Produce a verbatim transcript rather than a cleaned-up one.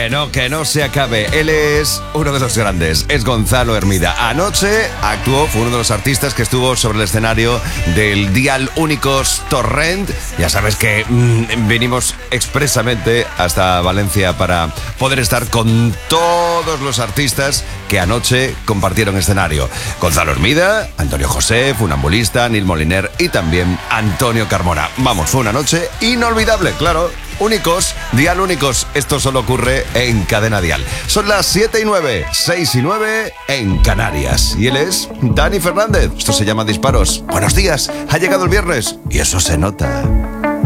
que no, que no se acabe. Él es uno de los grandes, es Gonzalo Hermida. Anoche actuó, fue uno de los artistas que estuvo sobre el escenario del Dial Únicos Torrent. Ya sabes que mmm, venimos expresamente hasta Valencia para poder estar con todos los artistas que anoche compartieron escenario. Gonzalo Hermida, Antonio José, Funambulista, Nil Moliner y también Antonio Carmona. Vamos, fue una noche inolvidable, claro. Únicos, Dial Únicos. Esto solo ocurre en Cadena Dial. Son las siete y nueve, seis y nueve en Canarias. Y él es Dani Fernández. Esto se llama Disparos. Buenos días. Ha llegado el viernes y eso se nota.